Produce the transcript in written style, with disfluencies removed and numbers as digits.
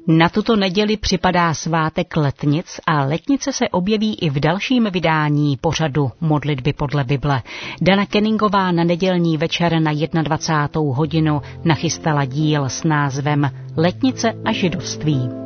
Na tuto neděli připadá svátek Letnic a Letnice se objeví i v dalším vydání pořadu Modlitby podle Bible. Dana Kenningová na nedělní večer na 21. hodinu nachystala díl s názvem Letnice a židovství.